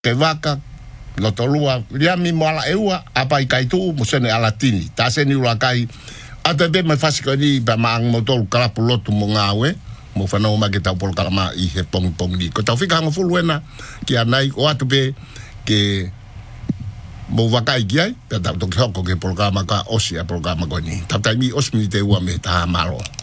ke waka lo tolua lia mi moala eua apa i kai tu mo sene ala tini ta seni ula kai ata de me fasiko ni ba maang mo tolu kala pulotu mo ngawe mo fana o mageta pol kala ma i he pong ni ko ta fika ngo fuluena ki anai o atu be ke mo wakai kiai ta to ko ke programa ka osia programa ko ni ta mi osmi te ua me ta malo